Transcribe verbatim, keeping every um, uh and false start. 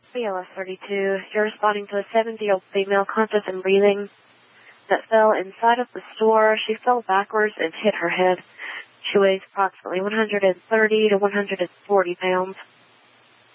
B L S thirty-two, you're responding to a seventy-year-old female conscious and breathing that fell inside of the store. She fell backwards and hit her head. She weighs approximately one hundred thirty to one hundred forty pounds.